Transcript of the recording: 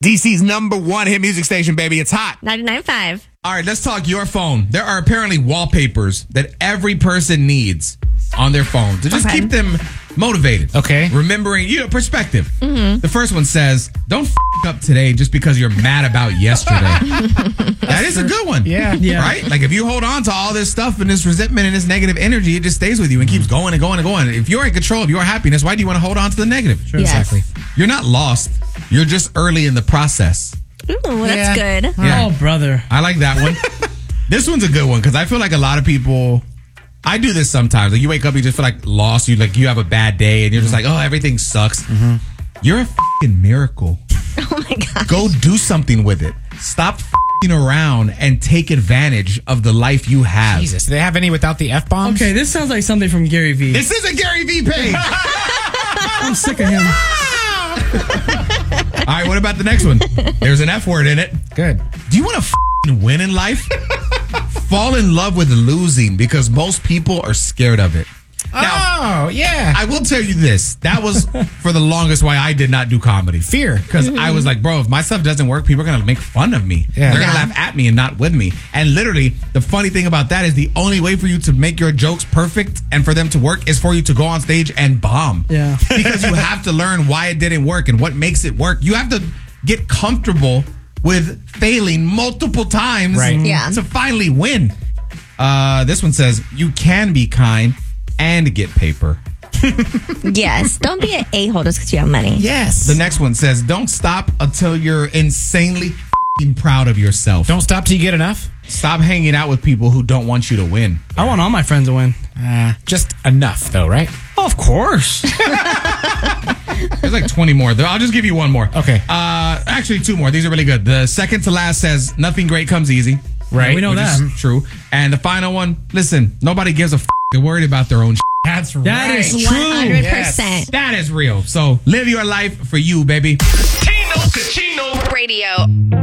DC's #1 hit music station, baby. It's hot. 99.5. All right, let's talk your phone. There are apparently wallpapers that every person needs on their phone to just keep them motivated. Okay. Remembering, perspective. Mm-hmm. The first one says, don't up today just because you're mad about yesterday. That is a good one. Yeah. Right? Like if you hold on to all this stuff and this resentment and this negative energy, it just stays with you and keeps going and going and going. If you're in control of your happiness, why do you want to hold on to the negative? Sure, Yes. exactly. You're not lost. You're just early in the process. Ooh, that's good. Yeah. Oh, brother. I like that one. This one's a good one because I feel like a lot of people, I do this sometimes. Like you wake up, you just feel like lost. You have a bad day and you're just like, oh, everything sucks. Mm-hmm. You're a fucking miracle. Oh my God. Go do something with it. Stop fucking around and take advantage of the life you have. Jesus, do they have any without the F-bombs? Okay, this sounds like something from Gary Vee. This is a Gary Vee page. I'm sick of him. All right, what about the next one? There's an F word in it. Good. Do you want to win in life? Fall in love with losing because most people are scared of it. Now, yeah. I will tell you this. That was for the longest why I did not do comedy. Fear. Because I was like, bro, if my stuff doesn't work, people are going to make fun of me. Yeah. They're going to laugh at me and not with me. And literally, the funny thing about that is the only way for you to make your jokes perfect and for them to work is for you to go on stage and bomb. Yeah. Because you have to learn why it didn't work and what makes it work. You have to get comfortable with failing multiple times to finally win. This one says, you can be kind and get paper. Yes. Don't be an a-hole just because you have money. Yes. The next one says, don't stop until you're insanely f***ing proud of yourself. Don't stop till you get enough. Stop hanging out with people who don't want you to win. I want all my friends to win. Just enough, though, right? Of course. There's like 20 more. I'll just give you one more. Okay. Actually, 2 more. These are really good. The second to last says, nothing great comes easy. Right. We know Which that. is true. And the final one, listen, nobody gives a f***. They're worried about their own shit. That's right. That is true. 100%. That is real. So live your life for you, baby. Tino Cucino Radio.